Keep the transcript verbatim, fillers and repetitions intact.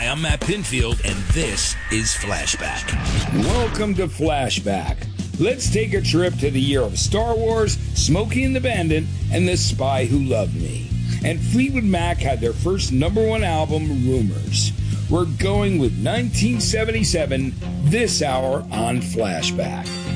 I'm Matt Pinfield, and this is Flashback. Welcome to Flashback. Let's take a trip to the year of Star Wars, Smokey and the Bandit, and The Spy Who Loved Me. And Fleetwood Mac had their first number one album, Rumors. We're going with nineteen seventy-seven this hour on Flashback.